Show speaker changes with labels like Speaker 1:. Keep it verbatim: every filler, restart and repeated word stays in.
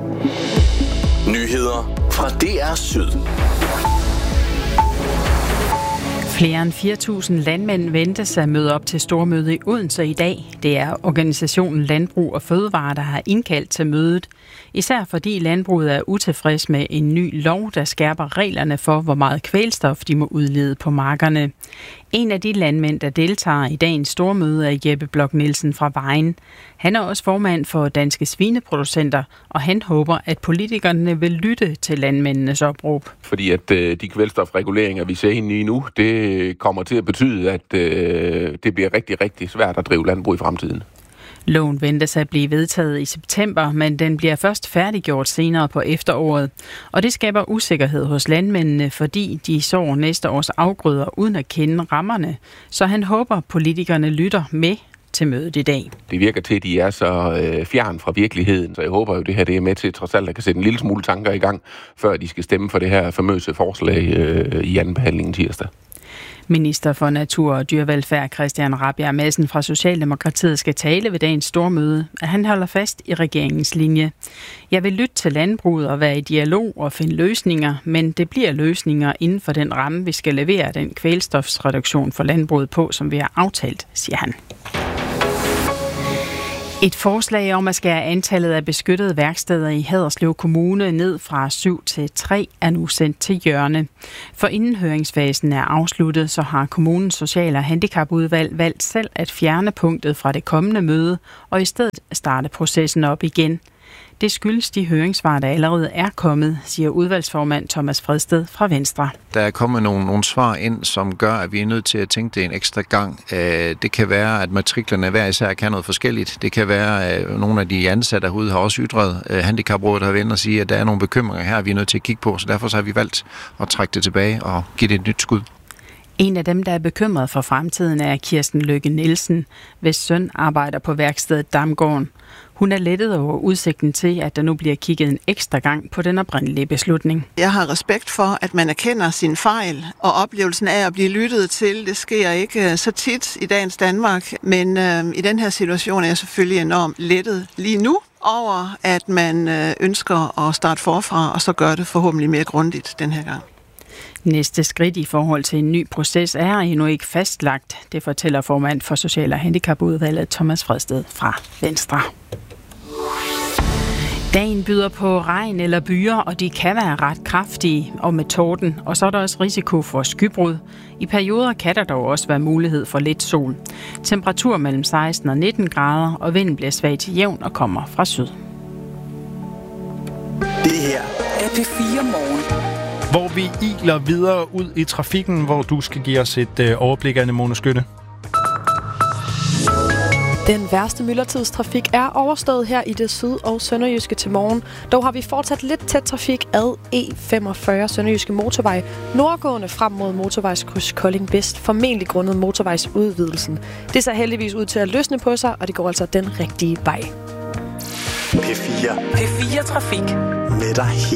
Speaker 1: Nyheder fra D R Syd.
Speaker 2: Flere end fire tusind landmænd ventes at møde op til stormøde i Odense i dag. Det er organisationen Landbrug og Fødevare, der har indkaldt til mødet. Især fordi landbruget er utilfreds med en ny lov, der skærper reglerne for, hvor meget kvælstof de må udlede på markerne. En af de landmænd, der deltager i dagens stormøde, er Jeppe Bloch Nielsen fra Vejen. Han er også formand for Danske Svineproducenter, og han håber, at politikerne vil lytte til landmændenes opråb.
Speaker 3: Fordi at øh, de kvælstofreguleringer, vi ser ind i nu, det kommer til at betyde, at øh, det bliver rigtig, rigtig svært at drive landbrug i fremtiden.
Speaker 2: Loven ventes at blive vedtaget i september, men den bliver først færdiggjort senere på efteråret. Og det skaber usikkerhed hos landmændene, fordi de sår næste års afgrøder uden at kende rammerne. Så han håber, politikerne lytter med til mødet i dag.
Speaker 3: Det virker til, at de er så øh, fjern fra virkeligheden, så jeg håber jo, det her det er med til trods alt, at kan sætte en lille smule tanker i gang, før de skal stemme for det her famøse forslag øh, i anden behandling tirsdag.
Speaker 2: Minister for Natur og Dyrevelfærd Christian Rabjerg Madsen fra Socialdemokratiet skal tale ved dagens stormøde, at han holder fast i regeringens linje. Jeg vil lytte til landbruget og være i dialog og finde løsninger, men det bliver løsninger inden for den ramme, vi skal levere den kvælstofsreduktion for landbruget på, som vi har aftalt, siger han. Et forslag om at skære antallet af beskyttede værksteder i Haderslev Kommune ned fra syv til tre er nu sendt til hjørne. For inden høringsfasen er afsluttet, så har kommunens social- og handicapudvalg valgt selv at fjerne punktet fra det kommende møde og i stedet starte processen op igen. Det skyldes de høringssvar, der allerede er kommet, siger udvalgsformand Thomas Fredsted fra Venstre.
Speaker 4: Der er kommet nogle, nogle svar ind, som gør, at vi er nødt til at tænke det en ekstra gang. Det kan være, at matriklerne hver især kan noget forskelligt. Det kan være, at nogle af de ansatte herude har også ytret. Handicaprådet har vendt og sige, at der er nogle bekymringer her, vi er nødt til at kigge på. Så derfor så har vi valgt at trække det tilbage og give det et nyt skud.
Speaker 2: En af dem, der er bekymret for fremtiden, er Kirsten Lykke Nielsen, hvis søn arbejder på værkstedet Damgården. Hun er lettet over udsigten til, at der nu bliver kigget en ekstra gang på den oprindelige beslutning.
Speaker 5: Jeg har respekt for, at man erkender sin fejl, og oplevelsen af at blive lyttet til, det sker ikke så tit i dagens Danmark. Men øh, i den her situation er jeg selvfølgelig enormt lettet lige nu over, at man øh, ønsker at starte forfra, og så gør det forhåbentlig mere grundigt den her gang.
Speaker 2: Næste skridt i forhold til en ny proces er endnu ikke fastlagt. Det fortæller formand for Social- og Handicapudvalget Thomas Fredsted fra Venstre. Dagen byder på regn eller byer, og de kan være ret kraftige og med torden, og så er der også risiko for skybrud. I perioder kan der dog også være mulighed for lidt sol. Temperatur mellem seksten og nitten grader, og vinden bliver svag til jævn og kommer fra syd.
Speaker 1: Det her er P fire Morgen.
Speaker 6: Hvor vi iler videre ud i trafikken, hvor du skal give os et øh, overblik, Anne Mone Skytte.
Speaker 7: Den værste myldretidstrafik er overstået her i det syd- og sønderjyske til morgen. Dog har vi fortsat lidt tæt trafik ad E femogfyrre Sønderjyske Motorvej, nordgående frem mod motorvejskryds Kolding Vest, formentlig grundet motorvejsudvidelsen. Det ser heldigvis ud til at løsne på sig, og det går altså den rigtige vej.
Speaker 1: P fire. P fire Trafik. Med dig